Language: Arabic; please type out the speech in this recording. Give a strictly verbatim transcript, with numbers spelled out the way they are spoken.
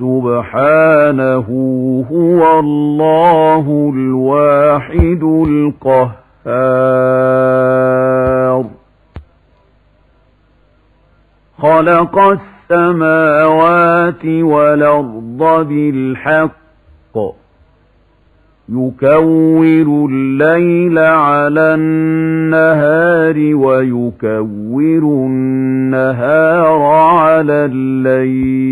سبحانه هو الله الواحد القهار. خلق السماوات والأرض بالحق يكور الليل على النهار ويكور النهار على الليل